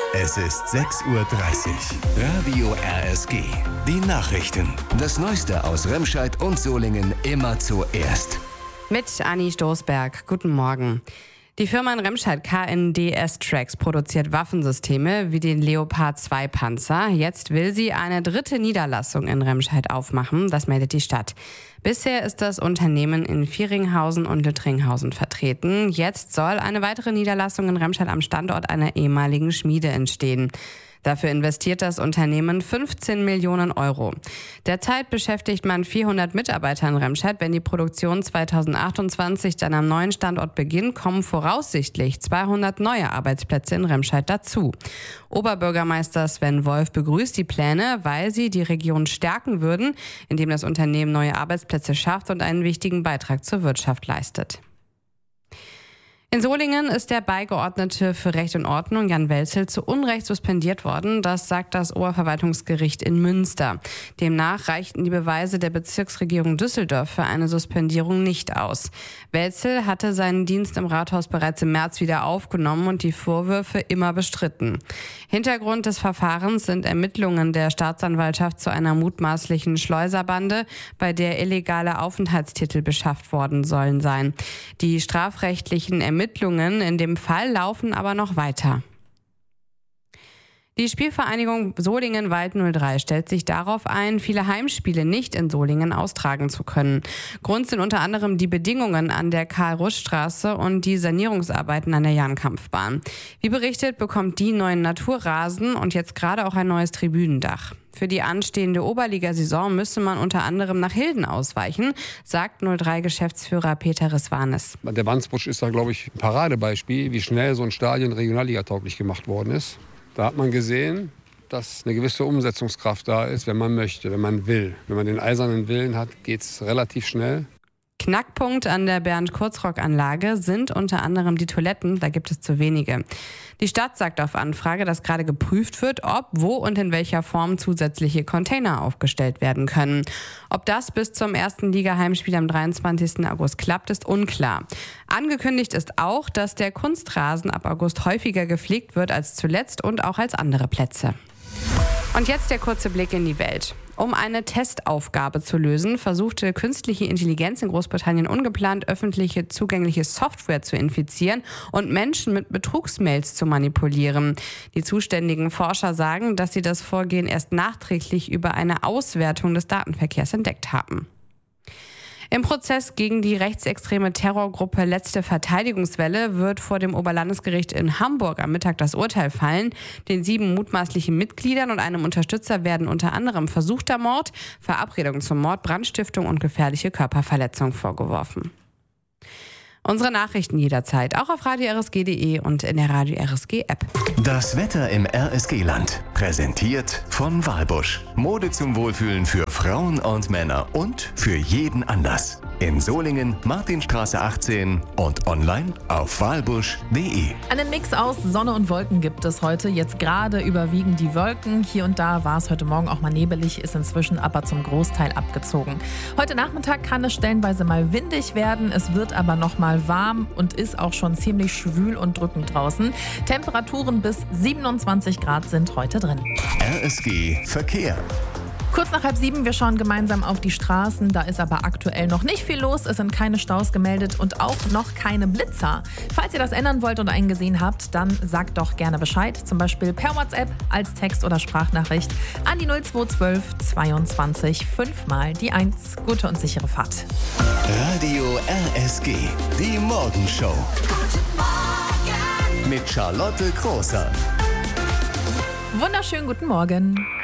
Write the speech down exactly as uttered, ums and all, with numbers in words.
Es ist sechs Uhr dreißig. Radio R S G. Die Nachrichten. Das Neueste aus Remscheid und Solingen immer zuerst. Mit Anni Stoßberg. Guten Morgen. Die Firma in Remscheid K N D S Trax produziert Waffensysteme wie den Leopard zwei Panzer. Jetzt will sie eine dritte Niederlassung in Remscheid aufmachen, das meldet die Stadt. Bisher ist das Unternehmen in Vieringhausen und Lüttringhausen vertreten. Jetzt soll eine weitere Niederlassung in Remscheid am Standort einer ehemaligen Schmiede entstehen. Dafür investiert das Unternehmen fünfzehn Millionen Euro. Derzeit beschäftigt man vierhundert Mitarbeiter in Remscheid. Wenn die Produktion zweitausendachtundzwanzig dann am neuen Standort beginnt, kommen voraussichtlich zweihundert neue Arbeitsplätze in Remscheid dazu. Oberbürgermeister Sven Wolf begrüßt die Pläne, weil sie die Region stärken würden, indem das Unternehmen neue Arbeitsplätze schafft und einen wichtigen Beitrag zur Wirtschaft leistet. In Solingen ist der Beigeordnete für Recht und Ordnung, Jan Welzel, zu Unrecht suspendiert worden. Das sagt das Oberverwaltungsgericht in Münster. Demnach reichten die Beweise der Bezirksregierung Düsseldorf für eine Suspendierung nicht aus. Welzel hatte seinen Dienst im Rathaus bereits im März wieder aufgenommen und die Vorwürfe immer bestritten. Hintergrund des Verfahrens sind Ermittlungen der Staatsanwaltschaft zu einer mutmaßlichen Schleuserbande, bei der illegale Aufenthaltstitel beschafft worden sollen sein. Die strafrechtlichen Ermittlungen Ermittlungen in dem Fall laufen aber noch weiter. Die Spielvereinigung Solingen-Wald null drei stellt sich darauf ein, viele Heimspiele nicht in Solingen austragen zu können. Grund sind unter anderem die Bedingungen an der Karl-Rusch-Straße und die Sanierungsarbeiten an der Jahnkampfbahn. Wie berichtet, bekommt die neuen Naturrasen und jetzt gerade auch ein neues Tribünendach. Für die anstehende Oberligasaison müsse man unter anderem nach Hilden ausweichen, sagt null drei-Geschäftsführer Peter Risvanes. Der Wandsbusch ist da, glaube ich, ein Paradebeispiel, wie schnell so ein Stadion regionalligatauglich gemacht worden ist. Da hat man gesehen, dass eine gewisse Umsetzungskraft da ist, wenn man möchte, wenn man will. Wenn man den eisernen Willen hat, geht es relativ schnell. Knackpunkt an der Bernd-Kurzrock-Anlage sind unter anderem die Toiletten, da gibt es zu wenige. Die Stadt sagt auf Anfrage, dass gerade geprüft wird, ob, wo und in welcher Form zusätzliche Container aufgestellt werden können. Ob das bis zum ersten Liga-Heimspiel am dreiundzwanzigsten August klappt, ist unklar. Angekündigt ist auch, dass der Kunstrasen ab August häufiger gepflegt wird als zuletzt und auch als andere Plätze. Und jetzt der kurze Blick in die Welt. Um eine Testaufgabe zu lösen, versuchte künstliche Intelligenz in Großbritannien ungeplant öffentliche zugängliche Software zu infizieren und Menschen mit Betrugsmails zu manipulieren. Die zuständigen Forscher sagen, dass sie das Vorgehen erst nachträglich über eine Auswertung des Datenverkehrs entdeckt haben. Im Prozess gegen die rechtsextreme Terrorgruppe Letzte Verteidigungswelle wird vor dem Oberlandesgericht in Hamburg am Mittag das Urteil fallen. Den sieben mutmaßlichen Mitgliedern und einem Unterstützer werden unter anderem versuchter Mord, Verabredung zum Mord, Brandstiftung und gefährliche Körperverletzung vorgeworfen. Unsere Nachrichten jederzeit, auch auf radio r s g punkt d e und in der Radio R S G App. Das Wetter im R S G-Land. Präsentiert von Walbusch. Mode zum Wohlfühlen für Frauen und Männer und für jeden Anlass. In Solingen, Martinstraße achtzehn und online auf walbusch punkt d e. Einen Mix aus Sonne und Wolken gibt es heute. Jetzt gerade überwiegen die Wolken. Hier und da war es heute Morgen auch mal nebelig, ist inzwischen aber zum Großteil abgezogen. Heute Nachmittag kann es stellenweise mal windig werden. Es wird aber noch mal warm und ist auch schon ziemlich schwül und drückend draußen. Temperaturen bis siebenundzwanzig Grad sind heute drin. R S G Verkehr. Kurz nach halb sieben, wir schauen gemeinsam auf die Straßen. Da ist aber aktuell noch nicht viel los. Es sind keine Staus gemeldet und auch noch keine Blitzer. Falls ihr das ändern wollt und eingesehen habt, dann sagt doch gerne Bescheid. Zum Beispiel per WhatsApp, als Text- oder Sprachnachricht an die null zwei zwölf zweiundzwanzig fünfmal die eins. Gute und sichere Fahrt. Radio R S G, die Morgenshow. Guten Morgen. Mit Charlotte Großer. Wunderschönen guten Morgen.